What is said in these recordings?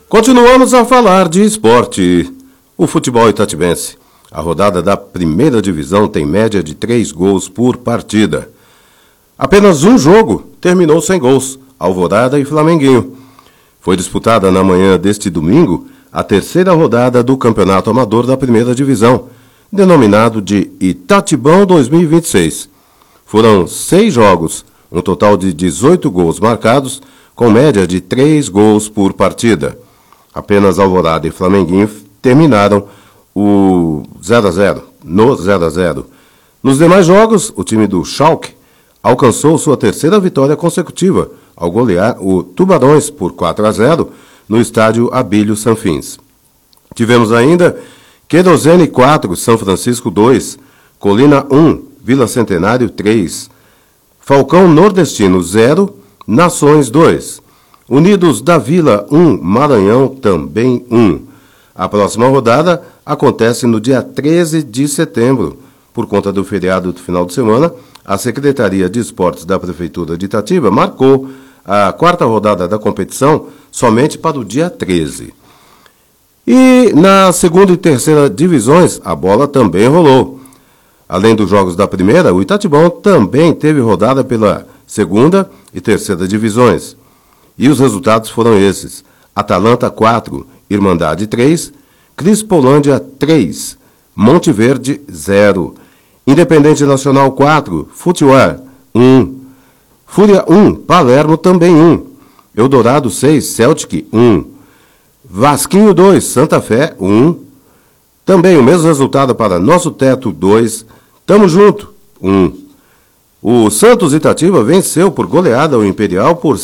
Continuamos a falar de esporte. O futebol itatibense. A rodada da primeira divisão tem média de 3 gols por partida. Apenas um jogo terminou sem gols, Alvorada e Flamenguinho. Foi disputada na manhã deste domingo a terceira rodada do Campeonato Amador da primeira divisão, denominado de Itatibão 2026. Foram 6 jogos, um total de 18 gols marcados, com média de 3 gols por partida. Apenas Alvorada e Flamenguinho terminaram o 0-0, no 0-0. Nos demais jogos, o time do Schalke alcançou sua terceira vitória consecutiva ao golear o Tubarões por 4-0 no estádio Abílio Sanfins. Tivemos ainda Querosene 4, São Francisco 2, Colina 1, Vila Centenário 3, Falcão Nordestino 0, Nações 2, Unidos da Vila 1, Maranhão também 1. A próxima rodada acontece no dia 13 de setembro. Por conta do feriado do final de semana, a Secretaria de Esportes da Prefeitura de Itatiba marcou a quarta rodada da competição somente para o dia 13. E na segunda e terceira divisões, a bola também rolou. Além dos jogos da primeira, o Itatibão também teve rodada pela segunda e terceira divisões. E os resultados foram esses: Atalanta 4, Irmandade 3, Crispolândia 3, Monte Verde 0, Independente Nacional 4, Futewar 1, Fúria 1, Palermo também 1, Eldorado 6, Celtic 1, Vasquinho 2, Santa Fé 1, também o mesmo resultado para Nosso Teto 2, Tamo Junto 1. O Santos Itatiba venceu por goleada o Imperial por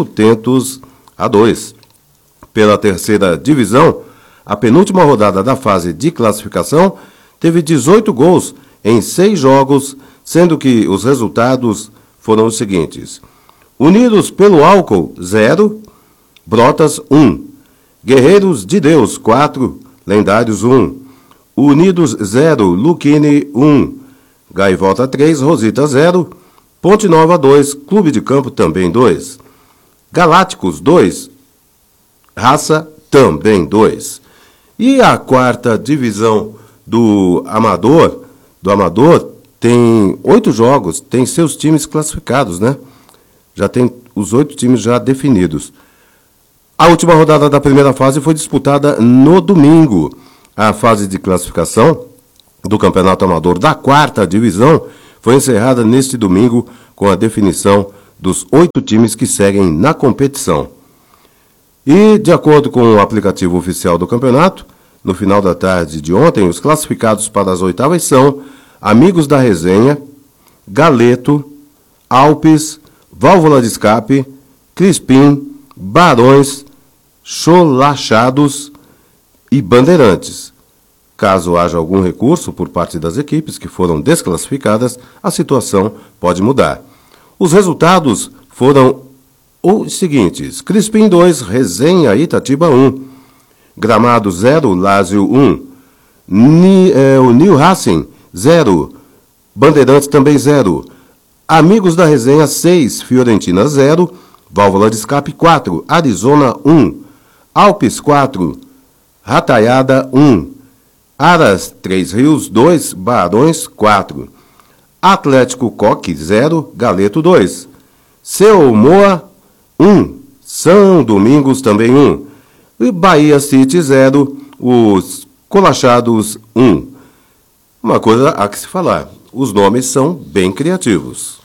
5-2. Pela terceira divisão, a penúltima rodada da fase de classificação teve 18 gols em 6 jogos, sendo que os resultados foram os seguintes: Unidos pelo Álcool 0, Brotas 1, Guerreiros de Deus 4, Lendários 1, Unidos 0, Luquini 1, Gaivota 3, Rosita 0, Ponte Nova 2, Clube de Campo também 2, Galácticos 2, Raça também 2. E a quarta divisão do Amador tem 8 jogos, tem seus times classificados, né? Já tem os 8 times já definidos. A última rodada da primeira fase foi disputada no domingo. A fase de classificação do Campeonato Amador da quarta divisão foi encerrada neste domingo com a definição dos 8 times que seguem na competição. E, de acordo com o aplicativo oficial do campeonato, no final da tarde de ontem, os classificados para as oitavas são Amigos da Resenha, Galeto, Alpes, Válvula de Escape, Crispim, Barões, Cholachados e Bandeirantes. Caso haja algum recurso por parte das equipes que foram desclassificadas, a situação pode mudar. Os resultados foram os seguintes: Crispim 2, Resenha Itatiba 1, Gramado 0, Lázio 1, o New Racing 0, Bandeirantes também 0, Amigos da Resenha 6, Fiorentina 0, Válvula de Escape 4, Arizona 1, Alpes 4, Rataiada 1, Aras 3 Rios 2, Barões 4, Atlético Coque 0, Galeto 2, Seu Moa 1, São Domingos também 1, e Bahia City 0, os Colachados 1. Uma coisa há que se falar, os nomes são bem criativos.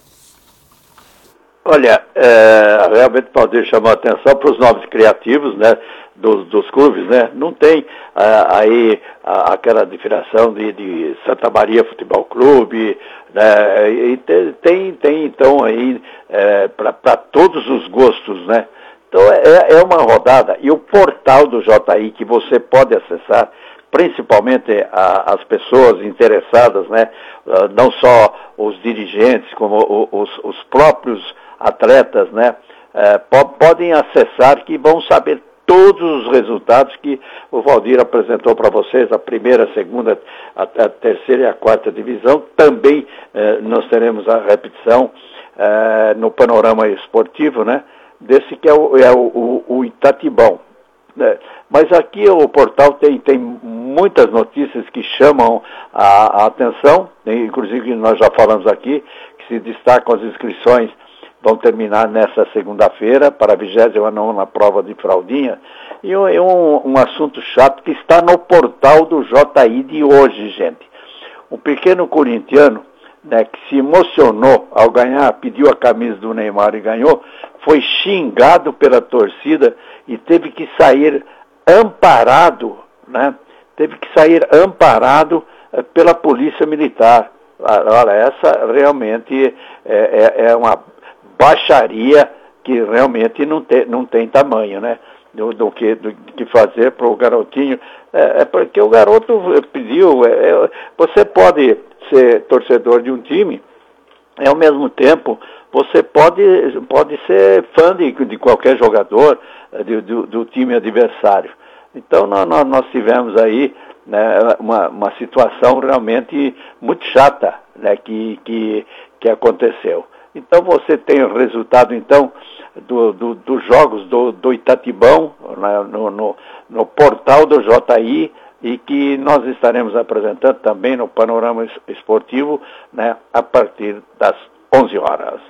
Olha, realmente pode chamar a atenção para os nomes criativos, né, dos clubes, né? Não tem aí aquela definição de Santa Maria Futebol Clube, né? E tem então aí para todos os gostos, né? Então é uma rodada, e o portal do JI que você pode acessar, principalmente as pessoas interessadas, né? Não só os dirigentes, como os próprios atletas, né? Podem acessar, que vão saber todos os resultados que o Valdir apresentou para vocês, a primeira, a segunda, a terceira e a quarta divisão. Também nós teremos a repetição no panorama esportivo, né? Desse que é o Itatibão. né? Mas aqui o portal tem muitas notícias que chamam a atenção, inclusive nós já falamos aqui, que se destacam as inscrições, vão terminar nessa segunda-feira para a 29ª prova de fraldinha, e um assunto chato que está no portal do JI de hoje, gente. Um pequeno corintiano, né, que se emocionou ao ganhar, pediu a camisa do Neymar e ganhou, foi xingado pela torcida e teve que sair amparado, né? Teve que sair amparado pela polícia militar. Olha, essa realmente é uma baixaria que realmente não tem tamanho, né? Do que fazer para o garotinho. Porque o garoto pediu, você pode ser torcedor de um time, e ao mesmo tempo você pode ser fã de qualquer jogador do time adversário. Então nós tivemos aí, né, uma situação realmente muito chata, né, que aconteceu. Então você tem o resultado então dos jogos do Itatibão, né, no portal do JI, e que nós estaremos apresentando também no Panorama Esportivo, né, a partir das 11 horas.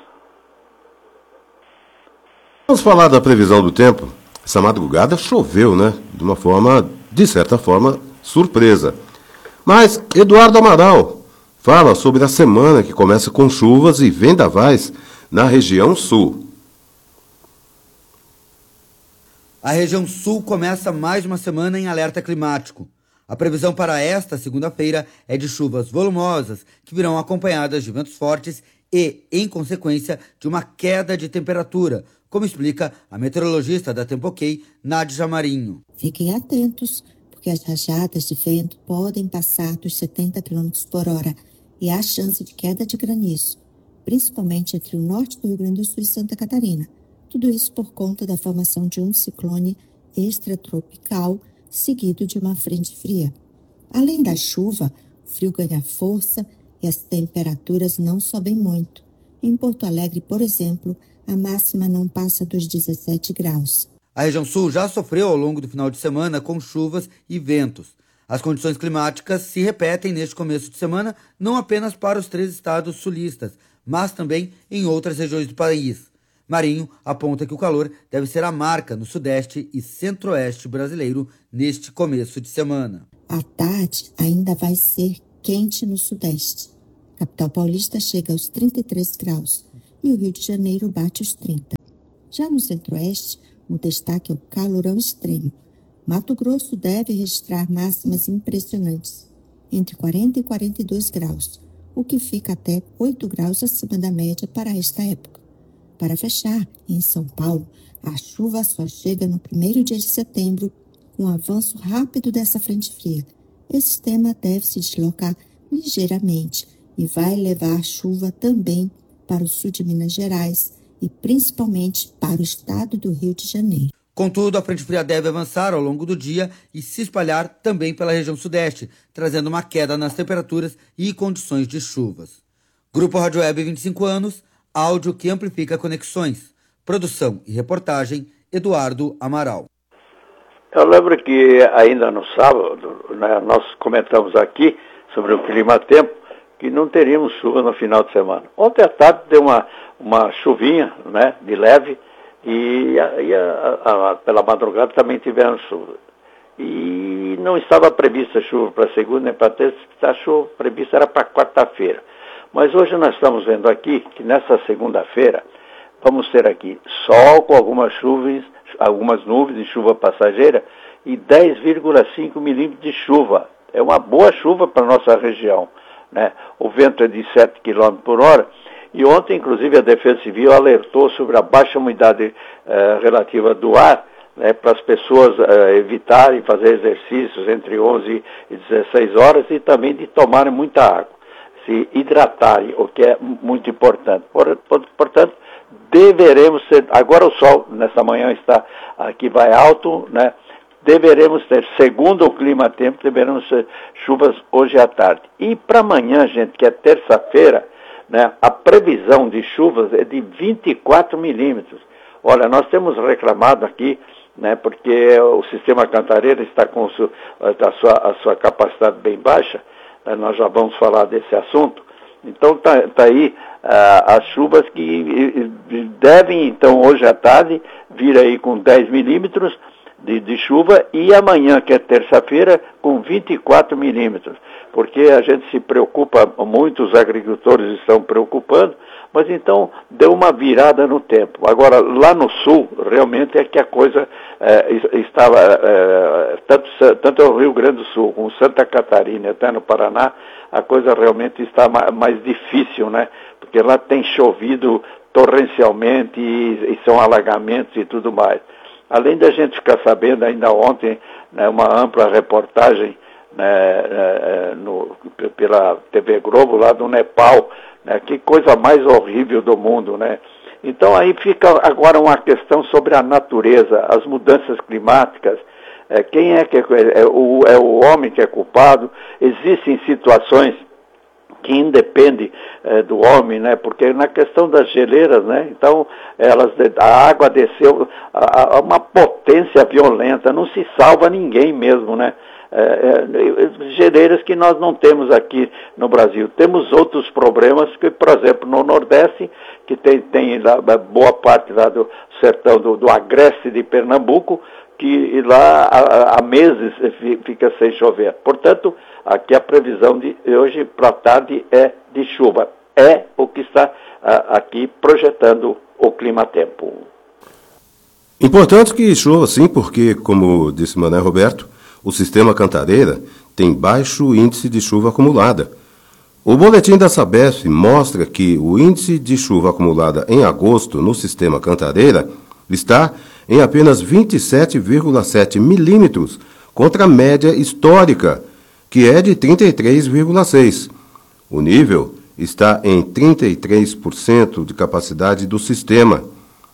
Vamos falar da previsão do tempo. Essa madrugada choveu, né? De certa forma, surpresa. Mas Eduardo Amaral fala sobre a semana que começa com chuvas e vendavais na região sul. A região sul começa mais uma semana em alerta climático. A previsão para esta segunda-feira é de chuvas volumosas, que virão acompanhadas de ventos fortes e, em consequência, de uma queda de temperatura, como explica a meteorologista da Tempo-OK, Nádia Marinho. Fiquem atentos, porque as rajadas de vento podem passar dos 70 km por hora e há chance de queda de granizo, principalmente entre o norte do Rio Grande do Sul e Santa Catarina. Tudo isso por conta da formação de um ciclone extratropical seguido de uma frente fria. Além da chuva, o frio ganha força e as temperaturas não sobem muito. Em Porto Alegre, por exemplo, a máxima não passa dos 17 graus. A região sul já sofreu ao longo do final de semana com chuvas e ventos. As condições climáticas se repetem neste começo de semana, não apenas para os 3 estados sulistas, mas também em outras regiões do país. Marinho aponta que o calor deve ser a marca no sudeste e centro-oeste brasileiro neste começo de semana. À tarde ainda vai ser quente no sudeste. A capital paulista chega aos 33 graus e o Rio de Janeiro bate os 30. Já no centro-oeste, o destaque é o calorão extremo. Mato Grosso deve registrar máximas impressionantes, entre 40 e 42 graus, o que fica até 8 graus acima da média para esta época. Para fechar, em São Paulo, a chuva só chega no primeiro dia de setembro, com o avanço rápido dessa frente fria. Esse sistema deve se deslocar ligeiramente e vai levar chuva também para o sul de Minas Gerais e principalmente para o estado do Rio de Janeiro. Contudo, a frente fria deve avançar ao longo do dia e se espalhar também pela região sudeste, trazendo uma queda nas temperaturas e condições de chuvas. Grupo Rádio Web 25 anos, áudio que amplifica conexões. Produção e reportagem, Eduardo Amaral. Eu lembro que ainda no sábado, né, nós comentamos aqui sobre o clima-tempo, que não teríamos chuva no final de semana. Ontem à tarde deu uma chuvinha, né, de leve, e pela madrugada também tivemos chuva. E não estava prevista chuva para segunda nem para terça, a chuva prevista era para quarta-feira. Mas hoje nós estamos vendo aqui que nessa segunda-feira vamos ter aqui sol com algumas nuvens de chuva passageira e 10,5 milímetros de chuva. É uma boa chuva para a nossa região, né? O vento é de 7 km por hora. E ontem, inclusive, a Defesa Civil alertou sobre a baixa umidade relativa do ar, né, para as pessoas evitarem fazer exercícios entre 11 e 16 horas e também de tomarem muita água, se hidratarem, o que é muito importante. Portanto, deveremos ter, agora o sol nessa manhã está aqui, vai alto, né? Deveremos ter, segundo o clima-tempo, deveremos ter chuvas hoje à tarde. E para amanhã, gente, que é terça-feira, né, a previsão de chuvas é de 24 milímetros. Olha, nós temos reclamado aqui né, porque o sistema Cantareira está com a sua capacidade bem baixa, né, nós já vamos falar desse assunto. Então tá aí as chuvas que devem, então, hoje à tarde, vir aí com 10 milímetros de chuva, e amanhã, que é terça-feira, com 24 milímetros, porque a gente se preocupa muito, os agricultores estão preocupando, mas então deu uma virada no tempo. Agora, lá no sul, realmente é que a coisa estava, tanto o Rio Grande do Sul, como Santa Catarina, até no Paraná, a coisa realmente está mais difícil, né? Porque lá tem chovido torrencialmente e são alagamentos e tudo mais. Além da gente ficar sabendo, ainda ontem, né, uma ampla reportagem, né, pela TV Globo, lá do Nepal, né, que coisa mais horrível do mundo, né? Então aí fica agora uma questão sobre a natureza, as mudanças climáticas, quem é o homem que é culpado. Existem situações que independe do homem, né? Porque na questão das geleiras, né? Então, a água desceu a uma potência violenta, não se salva ninguém mesmo, né? Geleiras que nós não temos aqui no Brasil. Temos outros problemas, que, por exemplo, no Nordeste, que tem lá, boa parte lá do sertão do Agreste de Pernambuco, que lá há meses fica sem chover. Portanto, aqui a previsão de hoje para tarde é de chuva. É o que está aqui projetando o clima-tempo. Importante que chova sim, porque, como disse Mané Roberto, o sistema Cantareira tem baixo índice de chuva acumulada. O boletim da Sabesp mostra que o índice de chuva acumulada em agosto no sistema Cantareira está em apenas 27,7 milímetros, contra a média histórica, que é de 33,6. O nível está em 33% de capacidade do sistema,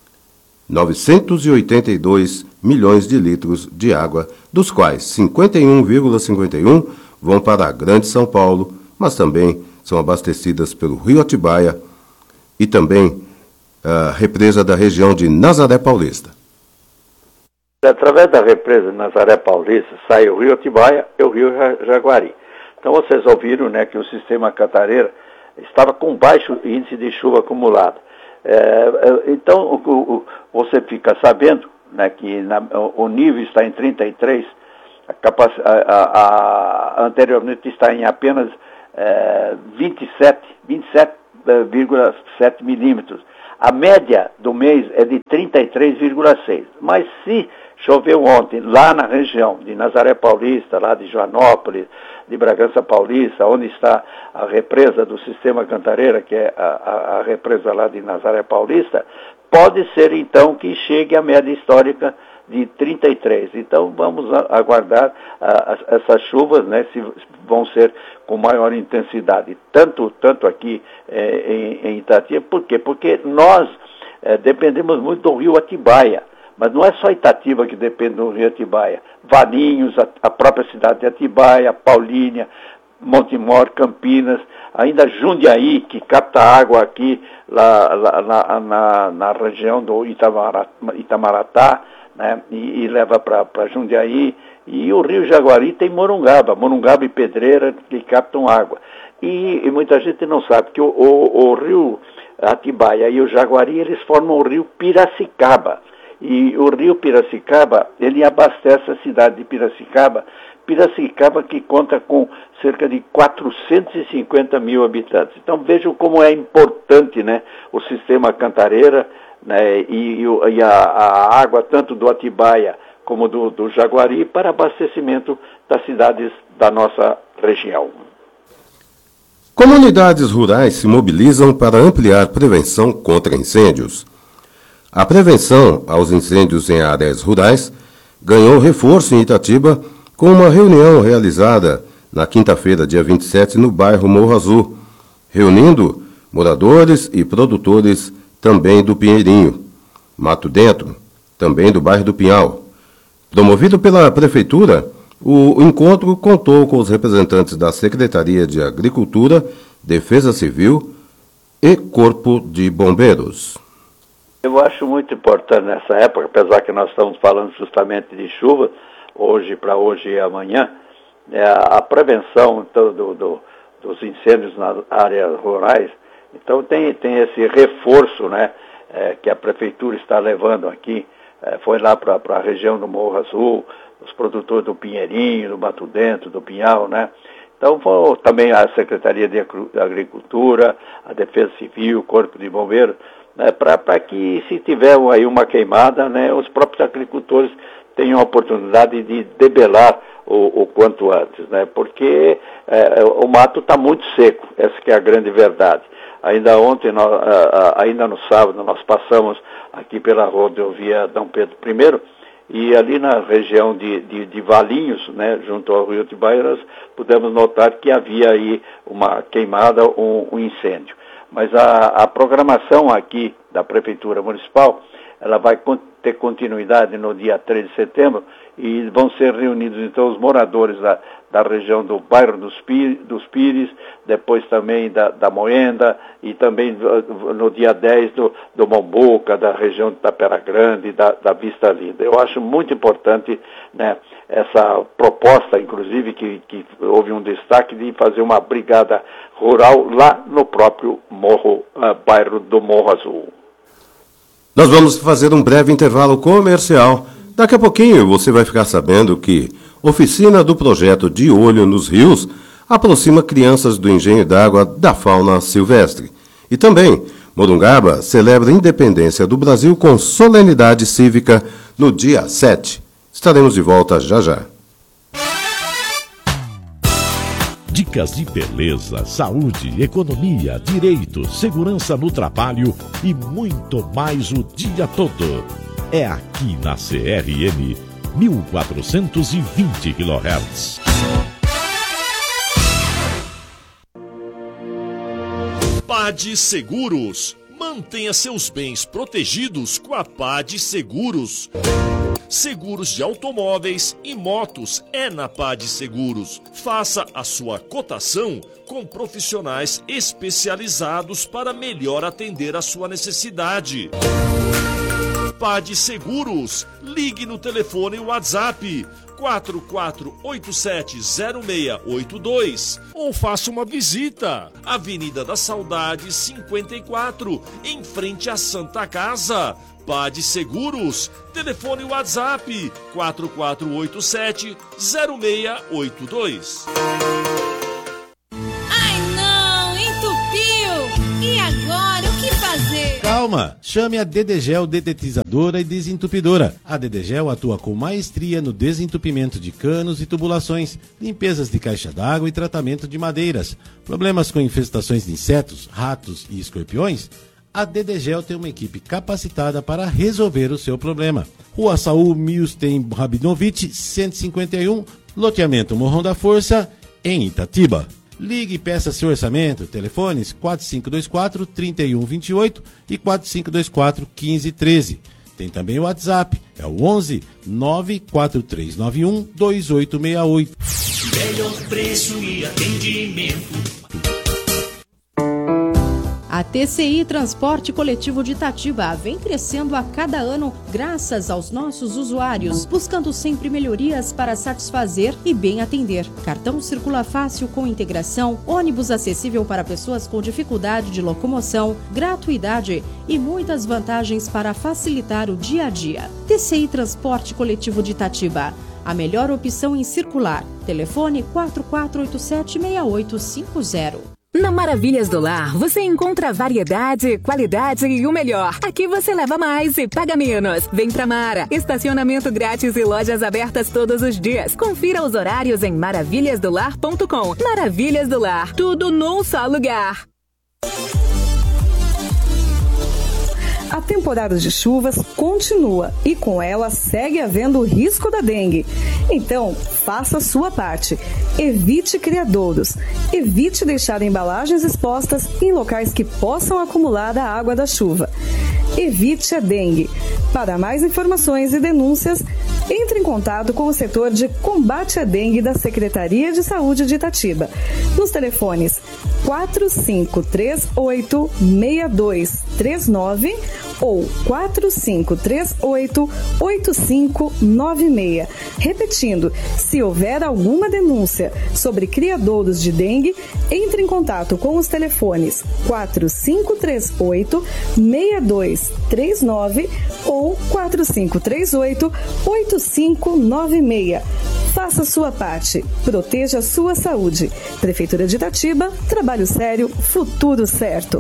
982 milhões de litros de água, dos quais 51,51 vão para a Grande São Paulo, mas também são abastecidas pelo Rio Atibaia e também a represa da região de Nazaré Paulista. Através da represa de Nazaré Paulista sai o Rio Atibaia e o Rio Jaguari. Então vocês ouviram, né, que o sistema Cantareira estava com baixo índice de chuva acumulada. Então você fica sabendo, né, que o nível está em 33, anteriormente está em apenas 27,7 milímetros. A média do mês é de 33,6. Mas se choveu ontem lá na região de Nazaré Paulista, lá de Joanópolis, de Bragança Paulista, onde está a represa do sistema Cantareira, que é a represa lá de Nazaré Paulista, pode ser então que chegue à média histórica de 33. Então vamos aguardar essas chuvas, né, se vão ser com maior intensidade, tanto aqui em Itatiba. Por quê? Porque nós dependemos muito do Rio Atibaia, mas não é só Itatiba que depende do Rio Atibaia. Valinhos, a própria cidade de Atibaia, Paulínia, Montemor, Campinas, ainda Jundiaí, que capta água aqui lá na região do Itamarati, né, e leva para Jundiaí, e o Rio Jaguari tem Morungaba e Pedreira, que captam água. E muita gente não sabe que o Rio Atibaia e o Jaguari, eles formam o Rio Piracicaba. E o Rio Piracicaba, ele abastece a cidade de Piracicaba, que conta com cerca de 450 mil habitantes. Então vejam como é importante, né, o sistema Cantareira, né, e a água tanto do Atibaia como do Jaguari para abastecimento das cidades da nossa região. Comunidades rurais se mobilizam para ampliar prevenção contra incêndios. A prevenção aos incêndios em áreas rurais ganhou reforço em Itatiba com uma reunião realizada na quinta-feira, dia 27, no bairro Morro Azul, reunindo moradores e produtores também do Pinheirinho, Mato Dentro, também do bairro do Pinhal. Promovido pela Prefeitura, o encontro contou com os representantes da Secretaria de Agricultura, Defesa Civil e Corpo de Bombeiros. Eu acho muito importante nessa época, apesar que nós estamos falando justamente de chuva, para hoje e amanhã, a prevenção dos incêndios nas áreas rurais. Então tem esse reforço, né, que a prefeitura está levando aqui, foi lá para a região do Morro Azul, os produtores do Pinheirinho, do Mato Dentro, do Pinhal, né? Então também a Secretaria de Agricultura, a Defesa Civil, o Corpo de Bombeiros, né, para que se tiver aí uma queimada, né, os próprios agricultores tenham a oportunidade de debelar o quanto antes, né? Porque o mato está muito seco, essa que é a grande verdade. Ainda ontem, ainda no sábado, nós passamos aqui pela rodovia Dom Pedro I, e ali na região de Valinhos, né, junto ao Rio de Bairas, pudemos notar que havia aí uma queimada, um incêndio. Mas a programação aqui da Prefeitura Municipal, ela vai ter continuidade no dia 3 de setembro e vão ser reunidos então os moradores da região do bairro dos Pires, depois também da Moenda e também no dia 10 do Mombuca, da região de Tapera Grande, da Vista Linda. Eu acho muito importante, né, essa proposta, inclusive, que houve um destaque de fazer uma brigada rural lá no próprio bairro do Morro Azul. Nós vamos fazer um breve intervalo comercial. Daqui a pouquinho você vai ficar sabendo que Oficina do Projeto De Olho nos Rios aproxima crianças do engenho d'água da fauna silvestre. E também, Morungaba celebra a independência do Brasil com solenidade cívica no dia 7. Estaremos de volta já já. Dicas de beleza, saúde, economia, direito, segurança no trabalho e muito mais o dia todo. É aqui na CRM 1420 kHz. PAD Seguros. Mantenha seus bens protegidos com a PAD Seguros. Seguros de automóveis e motos é na PAD Seguros. Faça a sua cotação com profissionais especializados para melhor atender a sua necessidade. PAD Seguros. Ligue no telefone WhatsApp 44870682 ou faça uma visita. Avenida da Saudade 54, em frente à Santa Casa. PAD Seguros. Telefone WhatsApp 44870682. Ai não, entupiu! E agora o que fazer? Calma, chame a Dedegel Detetizadora e Desentupidora. A Dedegel atua com maestria no desentupimento de canos e tubulações, limpezas de caixa d'água e tratamento de madeiras. Problemas com infestações de insetos, ratos e escorpiões? A Dedegel tem uma equipe capacitada para resolver o seu problema. Rua Saul Milstein Rabinovich, 151, loteamento Morrão da Força, em Itatiba. Ligue e peça seu orçamento. Telefones 4524-3128 e 4524-1513. Tem também o WhatsApp, é o 11 94391 2868. Melhor preço e atendimento. A TCI Transporte Coletivo de Itatiba vem crescendo a cada ano graças aos nossos usuários, buscando sempre melhorias para satisfazer e bem atender. Cartão circula fácil com integração, ônibus acessível para pessoas com dificuldade de locomoção, gratuidade e muitas vantagens para facilitar o dia a dia. TCI Transporte Coletivo de Itatiba, a melhor opção em circular. Telefone 4487-6850. Na Maravilhas do Lar, você encontra variedade, qualidade e o melhor. Aqui você leva mais e paga menos. Vem pra Mara. Estacionamento grátis e lojas abertas todos os dias. Confira os horários em maravilhasdolar.com. Maravilhas do Lar. Tudo num só lugar. A temporada de chuvas continua e com ela segue havendo o risco da dengue. Então, faça a sua parte. Evite criadouros. Evite deixar embalagens expostas em locais que possam acumular a água da chuva. Evite a dengue. Para mais informações e denúncias, entre em contato com o setor de combate à dengue da Secretaria de Saúde de Itatiba, nos telefones 4538-6239 ou 4538-8596. Repetindo, se houver alguma denúncia sobre criadouros de dengue, entre em contato com os telefones 4538-6239 ou 4538-8596. Faça sua parte. Proteja a sua saúde. Prefeitura de Itatiba, trabalho sério, futuro certo.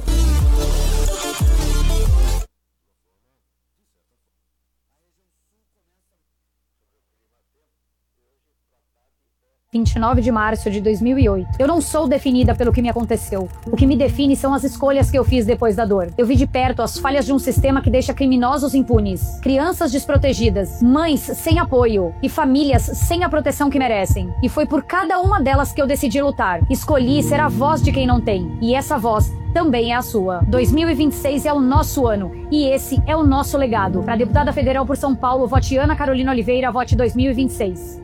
Dia 29 de março de 2008. Eu não sou definida pelo que me aconteceu. O que me define são as escolhas que eu fiz depois da dor. Eu vi de perto as falhas de um sistema que deixa criminosos impunes, crianças desprotegidas, mães sem apoio e famílias sem a proteção que merecem. E foi por cada uma delas que eu decidi lutar. Escolhi ser a voz de quem não tem. E essa voz também é a sua. 2026 é o nosso ano. E esse é o nosso legado. Para deputada federal por São Paulo, vote Ana Carolina Oliveira, vote 2026.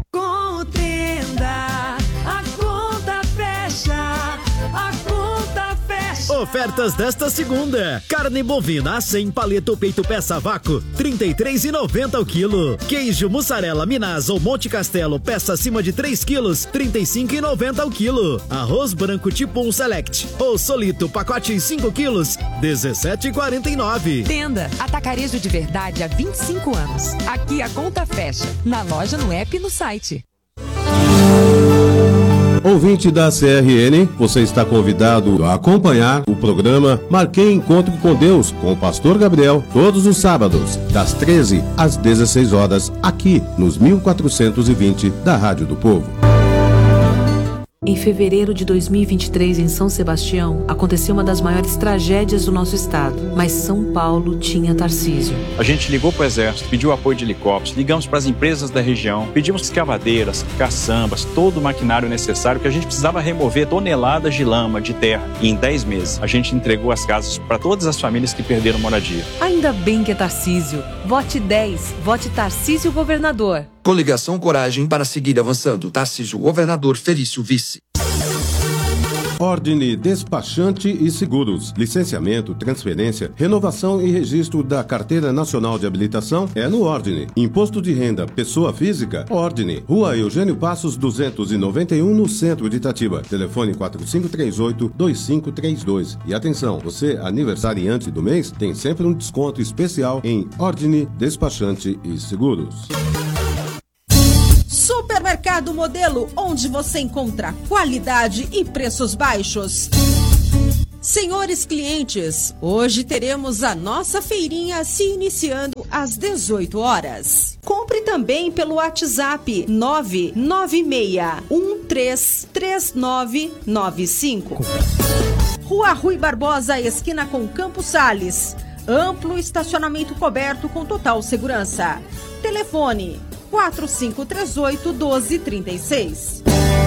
A conta fecha, a conta fecha. Ofertas desta segunda: carne bovina A100 paleta ou peito peça vácuo, R$ 33,90 o quilo. Queijo mussarela Minas ou Monte Castelo peça acima de 3 quilos, R$ 35,90 o quilo. Arroz branco tipo 1 Select ou Solito pacote 5 quilos, R$ 17,49. Tenda Atacarejo de Verdade há 25 anos. Aqui a conta fecha, na loja, no app e no site. Ouvinte da CRN, você está convidado a acompanhar o programa Marquei Encontro com Deus, com o pastor Gabriel, todos os sábados, das 13 às 16 horas, aqui nos 1420 da Rádio do Povo. Em fevereiro de 2023, em São Sebastião, aconteceu uma das maiores tragédias do nosso estado, mas São Paulo tinha Tarcísio. A gente ligou para o Exército, pediu apoio de helicópteros, ligamos para as empresas da região, pedimos escavadeiras, caçambas, todo o maquinário necessário que a gente precisava remover toneladas de lama, de terra. E em 10 meses, a gente entregou as casas para todas as famílias que perderam moradia. Ainda bem que é Tarcísio. Vote 10, vote Tarcísio Governador. Coligação Coragem para seguir avançando. Tarcísio Governador, Felício Vice. Ordine Despachante e Seguros. Licenciamento, transferência, renovação e registro da Carteira Nacional de Habilitação é no Ordine. Imposto de renda, pessoa física, Ordine. Rua Eugênio Passos, 291, no centro de Itatiba. Telefone 4538-2532. E atenção, você aniversariante do mês tem sempre um desconto especial em Ordine Despachante e Seguros. Supermercado Modelo, onde você encontra qualidade e preços baixos. Senhores clientes, hoje teremos a nossa feirinha se iniciando às 18 horas. Compre também pelo WhatsApp 996133995. Rua Rui Barbosa, esquina com Campos Sales. Amplo estacionamento coberto com total segurança. Telefone 4538-1236.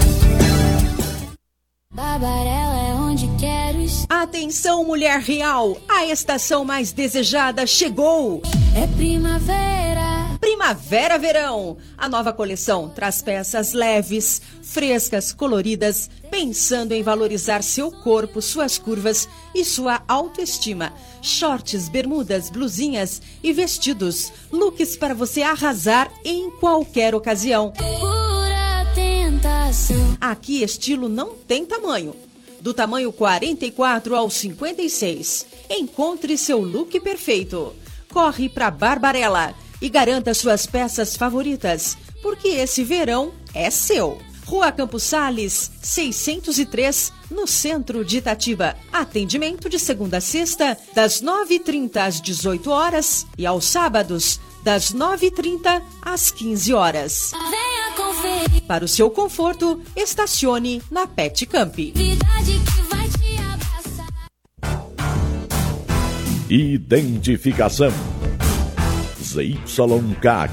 Barbarella é onde quero estar. Atenção, mulher real, a estação mais desejada chegou. É primavera. Primavera-verão. A nova coleção traz peças leves, frescas, coloridas, pensando em valorizar seu corpo, suas curvas e sua autoestima. Shorts, bermudas, blusinhas e vestidos. Looks para você arrasar em qualquer ocasião. Pura tentação. Aqui estilo não tem tamanho. Do tamanho 44 ao 56. Encontre seu look perfeito. Corre para Barbarella e garanta suas peças favoritas, porque esse verão é seu. Rua Campos Sales, 603, no centro de Itatiba. Atendimento de segunda a sexta, das 9h30 às 18 horas e aos sábados, das 9h30 às 15 horas. Venha conferir. Para o seu conforto, estacione na Pet Camp. Verdade que vai te abraçar. Identificação ZYK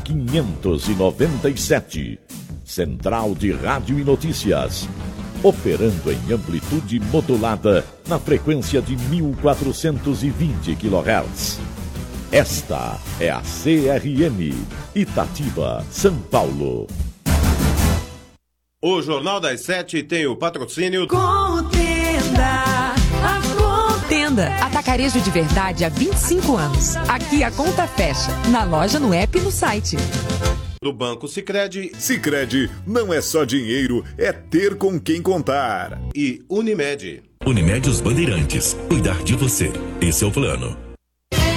597, Central de Rádio e Notícias, operando em amplitude modulada na frequência de 1420 kHz. Esta é a CRM, Itatiba, São Paulo. O Jornal das 7 tem o patrocínio Contenda, a Contenda venda. Atacarejo de verdade há 25 anos. Aqui a conta fecha. Na loja, no app e no site. Do Banco Sicredi. Sicredi não é só dinheiro, é ter com quem contar. E Unimed. Unimed Os Bandeirantes. Cuidar de você. Esse é o plano.